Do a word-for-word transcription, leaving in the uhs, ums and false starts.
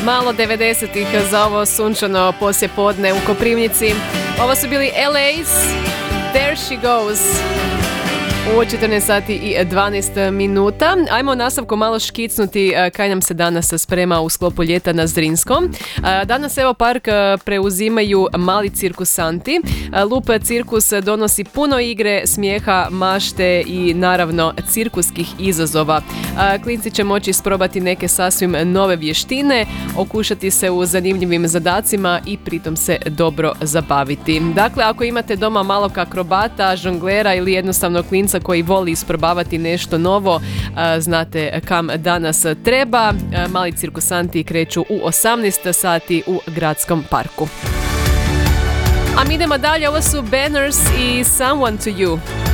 Malo devedesetih za ovo sunčano poslijepodne u Koprivnici. Ovo su bili L A's, There She Goes. U četrnaest sati i dvanaest minuta. Ajmo u nastavku malo škicnuti kaj nam se danas sprema u sklopu ljeta na Zrinskom. Danas evo park preuzimaju mali cirkusanti. Lup cirkus donosi puno igre, smijeha, mašte i naravno cirkuskih izazova. Klinci će moći isprobati neke sasvim nove vještine, okušati se u zanimljivim zadacima i pritom se dobro zabaviti. Dakle, ako imate doma malog akrobata, žonglera ili jednostavno klinca koji voli isprobavati nešto novo, znate kam danas treba. Mali cirkusanti kreću u osamnaest sati u gradskom parku. A mi idemo dalje, ovo su Banners i Someone to You.